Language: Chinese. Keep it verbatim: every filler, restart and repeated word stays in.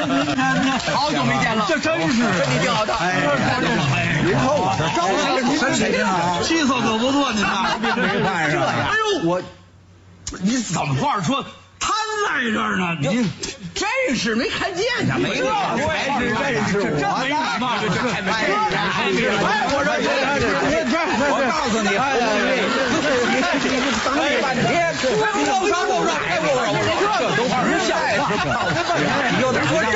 好久没见了， 这真是身体挺好的。 哎，您看我这招呼，身体挺好，气色可不错，您看没看上？哎呦，我你怎么话说？摊在这儿呢，你真是没看见呀，没看见， 才是真是我没礼貌，这太没礼貌，太没礼貌！我说这这，我告诉你，哎你们等你半天，够上够上，够上，这都不是笑话，有点说。